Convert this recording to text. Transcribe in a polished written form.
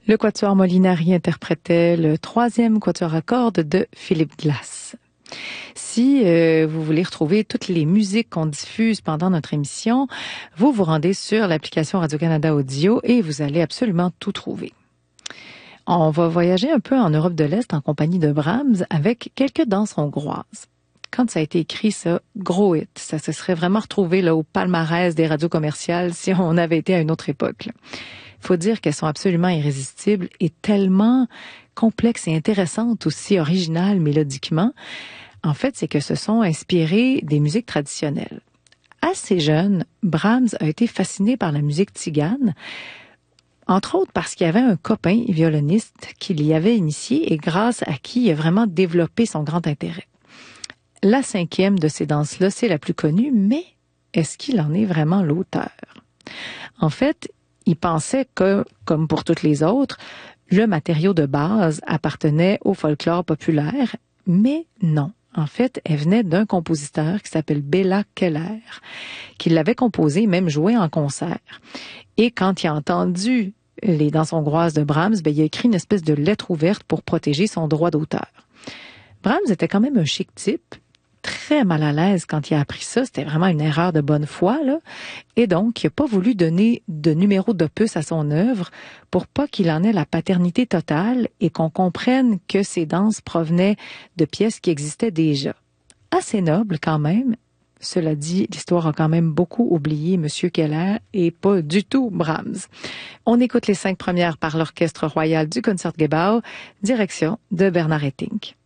Le quatuor Molinari interprétait le troisième quatuor à cordes de Philippe Glass. Si vous voulez retrouver toutes les musiques qu'on diffuse pendant notre émission, vous vous rendez sur l'application Radio-Canada Audio et vous allez absolument tout trouver. On va voyager un peu en Europe de l'Est en compagnie de Brahms avec quelques danses hongroises. Quand ça a été écrit, ça, gros hit. Ça se serait vraiment retrouvé là, au palmarès des radios commerciales si on avait été à une autre époque. Il faut dire qu'elles sont absolument irrésistibles et tellement complexes et intéressantes, aussi originales mélodiquement. En fait, c'est que se sont inspirées des musiques traditionnelles. Assez jeune, Brahms a été fasciné par la musique tzigane, entre autres parce qu'il y avait un copain violoniste qui l'y avait initié et grâce à qui il a vraiment développé son grand intérêt. La cinquième de ces danses-là, c'est la plus connue, mais est-ce qu'il en est vraiment l'auteur? En fait, il pensait que, comme pour toutes les autres, le matériau de base appartenait au folklore populaire, mais non. En fait, elle venait d'un compositeur qui s'appelle Béla Keller, qui l'avait composé et même joué en concert. Et quand il a entendu les danses hongroises de Brahms, il a écrit une espèce de lettre ouverte pour protéger son droit d'auteur. Brahms était quand même un chic type, très mal à l'aise quand il a appris ça. C'était vraiment une erreur de bonne foi, là. Et donc, il n'a pas voulu donner de numéro d'opus à son œuvre pour pas qu'il en ait la paternité totale et qu'on comprenne que ces danses provenaient de pièces qui existaient déjà. Assez noble quand même. Cela dit, l'histoire a quand même beaucoup oublié M. Keller et pas du tout Brahms. On écoute les 5 premières par l'Orchestre royal du Concertgebouw, direction de Bernard Haitink.